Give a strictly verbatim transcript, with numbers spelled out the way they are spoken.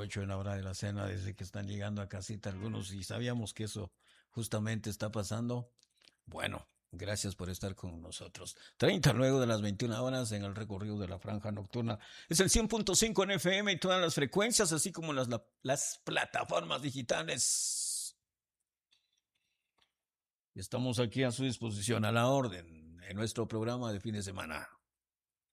provecho en la hora de la cena desde que están llegando a casita algunos y sabíamos que eso justamente está pasando. Bueno, gracias por estar con nosotros. Treinta luego de las veintiuna horas en el recorrido de la franja nocturna. Es el cien punto cinco en F M y todas las frecuencias, así como las, la, las plataformas digitales. Estamos aquí a su disposición, a la orden, en nuestro programa de fin de semana.